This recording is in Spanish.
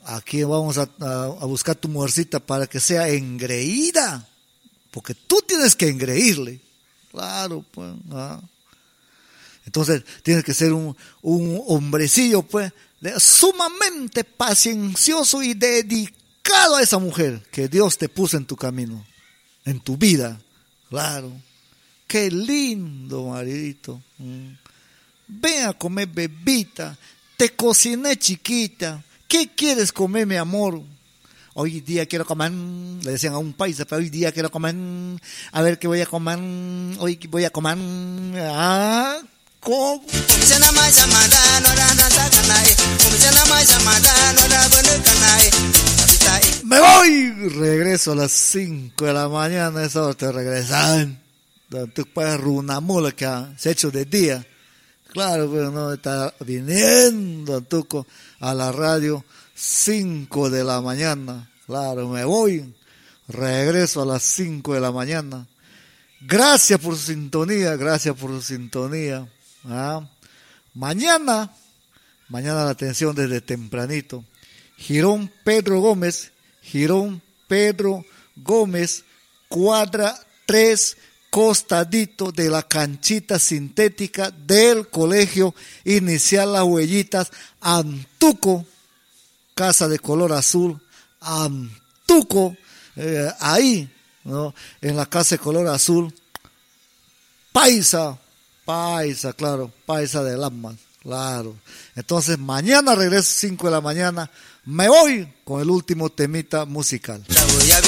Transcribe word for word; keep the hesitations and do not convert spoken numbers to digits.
aquí vamos a, a, a buscar tu mujercita para que sea engreída, porque tú tienes que engreírle, claro, pues, ¿ah? Entonces tienes que ser un, un hombrecillo, pues, de, sumamente paciencioso y dedicado a esa mujer que Dios te puso en tu camino, en tu vida, claro. Qué lindo, maridito. Mm. Ven a comer, bebita. Te cociné, chiquita. ¿Qué quieres comer, mi amor? Hoy día quiero comer, le decían a un paisa, pero hoy día quiero comer, a ver qué voy a comer, hoy voy a comer, ah, ¿cómo? Me voy, regreso a las cinco de la mañana, esa hora te regresan. Tu puedes runamula que se ha hecho de día. Claro, pero no está viniendo Tuco a la radio cinco de la mañana. Claro, me voy, regreso a las cinco de la mañana. Gracias por su sintonía, gracias por su sintonía. ¿Ah? Mañana, mañana la atención desde tempranito. Girón Pedro Gómez, Girón Pedro Gómez, cuadra tres, costadito de la canchita sintética del Colegio Inicial Las Huellitas, Antuco, casa de color azul, Antuco, eh, ahí, ¿no? En la casa de color azul, paisa, paisa, claro, paisa del alma, claro. Entonces mañana regreso cinco de la mañana, me voy con el último temita musical.